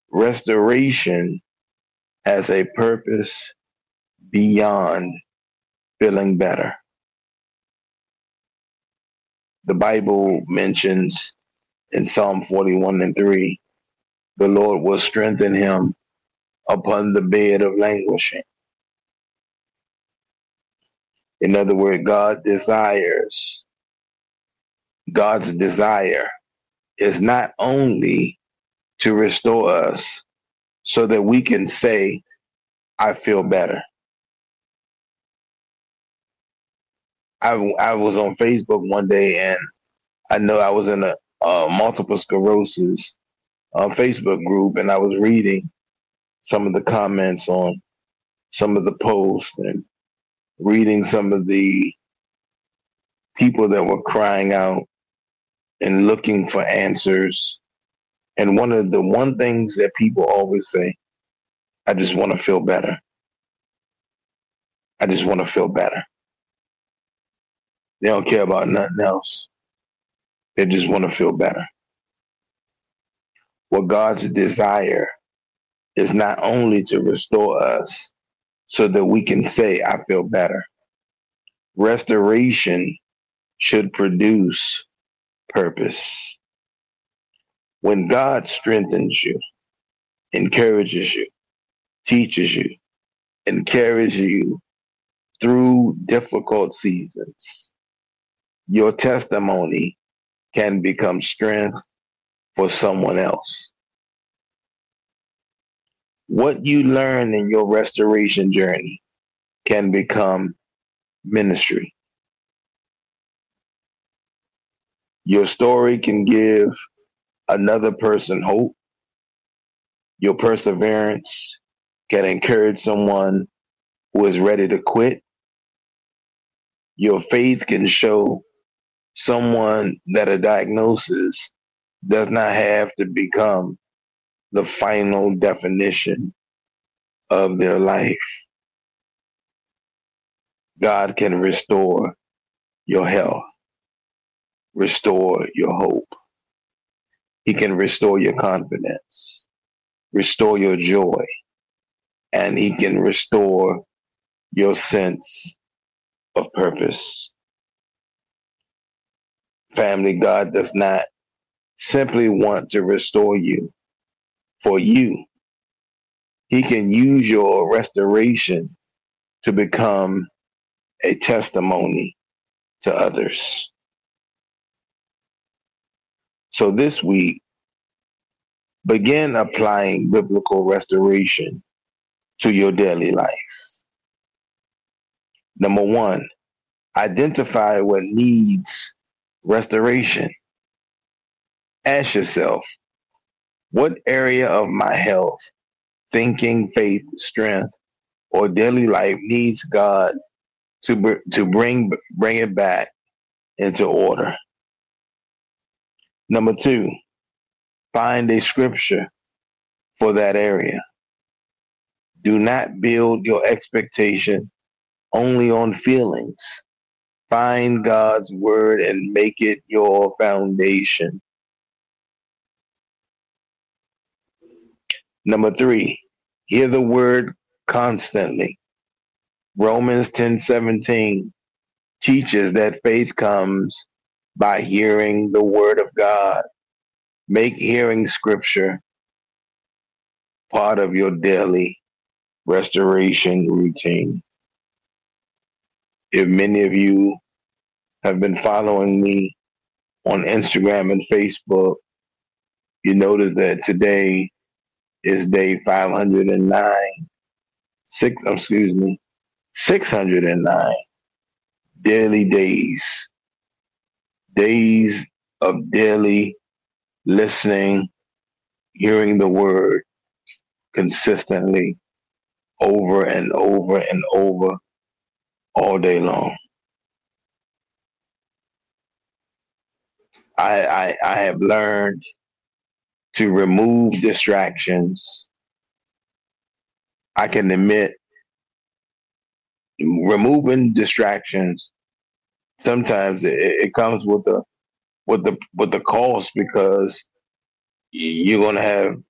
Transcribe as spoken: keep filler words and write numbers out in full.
Restoration has a purpose beyond feeling better. The Bible mentions in Psalm forty-one and three, the Lord will strengthen him upon the bed of languishing. In other words, God desires, God's desire is not only to restore us so that we can say, I feel better. I, I was on Facebook one day, and I know I was in a, a multiple sclerosis uh, Facebook group, and I was reading some of the comments on some of the posts and reading some of the people that were crying out and looking for answers. And one of the one things that people always say, I just want to feel better. I just want to feel better. They don't care about nothing else. They just want to feel better. Well, God's desire is not only to restore us so that we can say, I feel better. Restoration should produce purpose. When God strengthens you, encourages you, teaches you, and carries you through difficult seasons, your testimony can become strength for someone else. What you learn in your restoration journey can become ministry. Your story can give another person hope. Your perseverance can encourage someone who is ready to quit. Your faith can show someone that a diagnosis does not have to become the final definition of their life. God can restore your health, restore your hope. He can restore your confidence, restore your joy, and he can restore your sense of purpose. Family, God does not simply want to restore you for you. He can use your restoration to become a testimony to others. So this week, begin applying biblical restoration to your daily life. Number one, identify what needs restoration. Ask yourself, what area of my health, thinking, faith, strength, or daily life needs God to br- to bring bring it back into order? Number two, find a scripture for that area. Do not build your expectation only on feelings. Find God's word and make it your foundation. Number three, hear the word constantly. Romans ten seventeen teaches that faith comes by hearing the word of God. Make hearing scripture part of your daily restoration routine. If many of you have been following me on Instagram and Facebook, you notice that today is day five hundred nine, six, excuse me, six hundred nine daily days, days of daily listening, hearing the word consistently over and over and over all day long. I, I, I have learned to remove distractions. I can admit removing distractions sometimes it, it comes with the with the with the cost, because you're gonna have